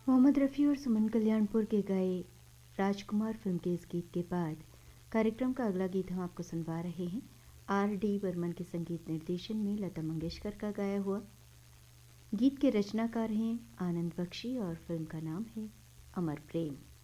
मोहम्मद रफ़ी और सुमन कल्याणपुर के गाए राजकुमार फिल्म के इस गीत के बाद कार्यक्रम का अगला गीत हम आपको सुनवा रहे हैं आर डी बर्मन के संगीत निर्देशन में लता मंगेशकर का गाया हुआ। गीत के रचनाकार हैं आनंद बख्शी और फिल्म का नाम है अमर प्रेम।